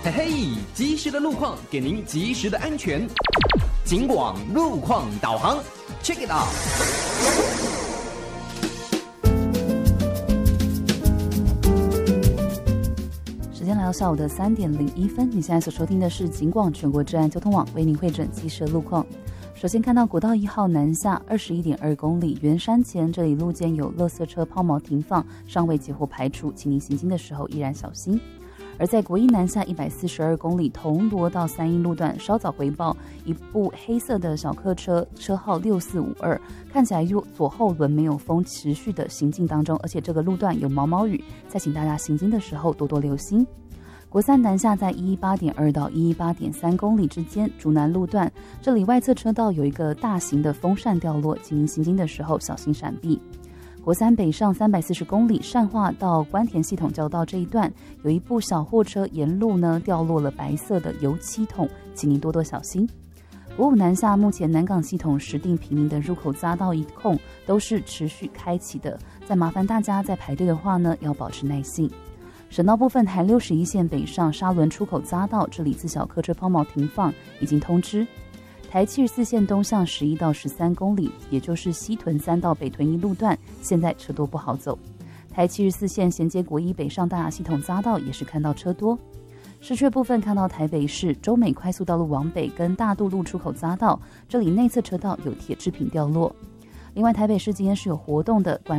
嘿嘿，及时的路况给您及时的安全。警广路况导航 ，Check it out。 时间来到下午的3点01分，你现在所收听的是警广全国治安交通网为您汇整及时的路况。首先看到国道1号南下21.2公里，圆山前这里路肩有垃圾车抛锚停放，尚未截获排除，请您行经的时候依然小心。而在国一南下142公里，铜锣到三义路段稍早回报一部黑色的小客车，车号6452，看起来左后轮没有风，持续的行进当中，而且这个路段有毛毛雨，再请大家行经的时候多多留心。国三南下在118.2到118.3公里之间，竹南路段这里外侧车道有一个大型的风扇掉落，请您行经的时候小心闪避。国三北上340公里，善化到关田系统交道这一段，有一部小货车沿路呢掉落了白色的油漆桶，请您多多小心。国五南下，目前南港系统石碇平宁的入口匝道一控都是持续开启的，再麻烦大家在排队的话呢，要保持耐性。省道部分，台61线北上沙仑出口匝道，这里自小客车抛锚停放，已经通知。台74线东向11到13公里，也就是西屯3到北屯1路段，现在车多不好走。台74线衔接国一北上大雅系统匝道也是看到车多。市区部分看到台北市洲美快速道路往北跟大渡路出口匝道，这里内侧车道有铁制品掉落。另外，台北市今天是有活动的，管